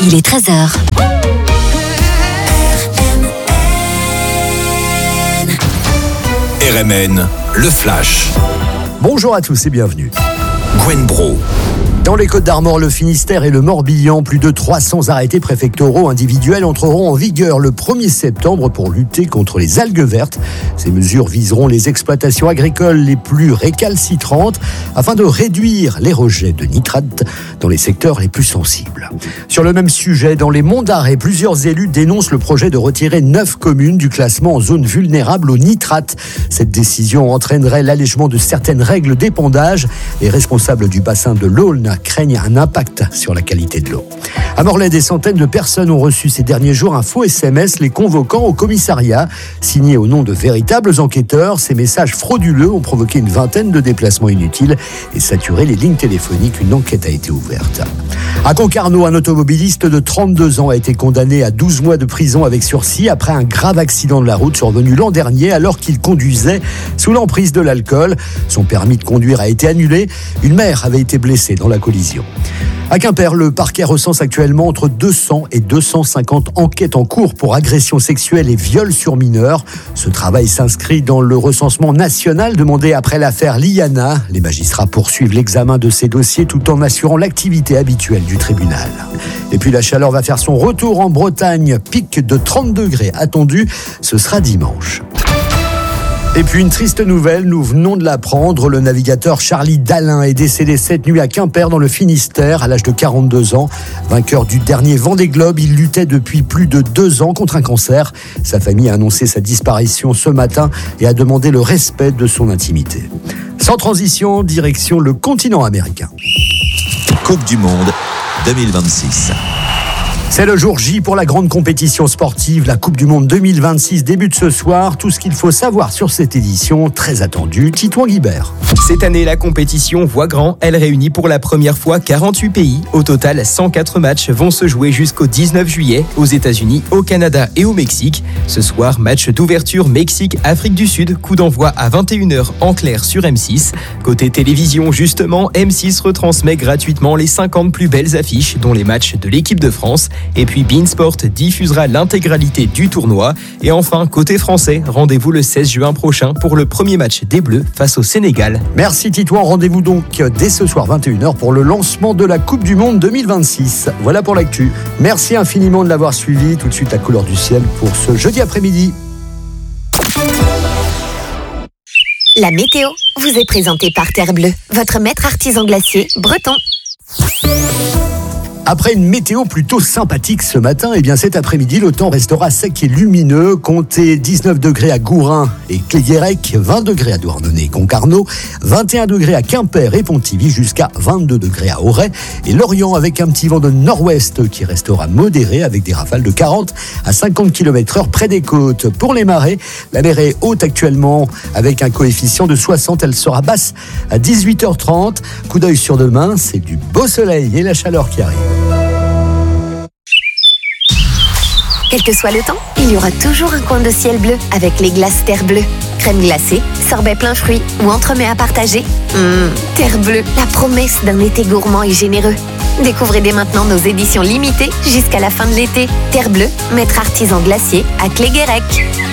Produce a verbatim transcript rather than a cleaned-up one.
il est treize heures. R M N, le Flash. Bonjour à tous et bienvenue. Gwen Bro. Dans les Côtes-d'Armor, le Finistère et le Morbihan, plus de trois cents arrêtés préfectoraux individuels entreront en vigueur le premier septembre pour lutter contre les algues vertes. Ces mesures viseront les exploitations agricoles les plus récalcitrantes afin de réduire les rejets de nitrates dans les secteurs les plus sensibles. Sur le même sujet, dans les Monts d'Arrée, plusieurs élus dénoncent le projet de retirer neuf communes du classement en zone vulnérable aux nitrates. Cette décision entraînerait l'allègement de certaines règles d'épandage. Les responsables du bassin de l'Aulne craignent un impact sur la qualité de l'eau. À Morlaix, des centaines de personnes ont reçu ces derniers jours un faux S M S les convoquant au commissariat. Signés au nom de véritables enquêteurs, ces messages frauduleux ont provoqué une vingtaine de déplacements inutiles et saturé les lignes téléphoniques. Une enquête a été ouverte. À Concarneau, un automobiliste de trente-deux ans a été condamné à douze mois de prison avec sursis après un grave accident de la route survenu l'an dernier alors qu'il conduisait sous l'emprise de l'alcool. Son permis de conduire a été annulé. Une mère avait été blessée dans la collision. À Quimper, le parquet recense actuellement entre deux cents et deux cent cinquante enquêtes en cours pour agressions sexuelles et viols sur mineurs. Ce travail s'inscrit dans le recensement national demandé après l'affaire Liana. Les magistrats poursuivent l'examen de ces dossiers tout en assurant l'activité habituelle du tribunal. Et puis la chaleur va faire son retour en Bretagne. Pic de trente degrés attendu, ce sera dimanche. Et puis une triste nouvelle, nous venons de l'apprendre, le navigateur Charlie Dalin est décédé cette nuit à Quimper dans le Finistère à l'âge de quarante-deux ans. Vainqueur du dernier Vendée Globe, il luttait depuis plus de deux ans contre un cancer. Sa famille a annoncé sa disparition ce matin et a demandé le respect de son intimité. Sans transition, direction le continent américain. Coupe du Monde deux mille vingt-six. C'est le jour J pour la grande compétition sportive. La Coupe du Monde deux mille vingt-six débute ce soir. Tout ce qu'il faut savoir sur cette édition, très attendue, Titouan Guibert. Cette année, la compétition voit grand. Elle réunit pour la première fois quarante-huit pays. Au total, cent quatre matchs vont se jouer jusqu'au dix-neuf juillet aux États-Unis, au Canada et au Mexique. Ce soir, match d'ouverture Mexique-Afrique du Sud. Coup d'envoi à vingt et une heures en clair sur M six. Côté télévision, justement, M six retransmet gratuitement les cinquante plus belles affiches, dont les matchs de l'équipe de France. Et puis Beansport diffusera l'intégralité du tournoi. Et enfin, côté français, rendez-vous le seize juin prochain pour le premier match des Bleus face au Sénégal. Merci Titouan, rendez-vous donc dès ce soir vingt et une heures pour le lancement de la Coupe du Monde deux mille vingt-six. Voilà pour l'actu. Merci infiniment de l'avoir suivi. Tout de suite la couleur du ciel pour ce jeudi après-midi. La météo vous est présentée par Terre Bleue, votre maître artisan glacier breton. Après une météo plutôt sympathique ce matin, eh bien cet après-midi, le temps restera sec et lumineux. Comptez dix-neuf degrés à Gourin et Cléguérec, vingt degrés à Douarnenez et Concarneau, vingt et un degrés à Quimper et Pontivy, jusqu'à vingt-deux degrés à Auray et Lorient, avec un petit vent de nord-ouest qui restera modéré avec des rafales de quarante à cinquante kilomètres heure près des côtes. Pour les marées, la mer est haute actuellement avec un coefficient de soixante. Elle sera basse à dix-huit heures trente. Coup d'œil sur demain, c'est du beau soleil et la chaleur qui arrive. Quel que soit le temps, il y aura toujours un coin de ciel bleu avec les glaces Terre Bleue. Crème glacée, sorbet plein fruits ou entremets à partager. Mmh, Terre Bleue, la promesse d'un été gourmand et généreux. Découvrez dès maintenant nos éditions limitées jusqu'à la fin de l'été. Terre Bleue, maître artisan glacier à Cléguérec.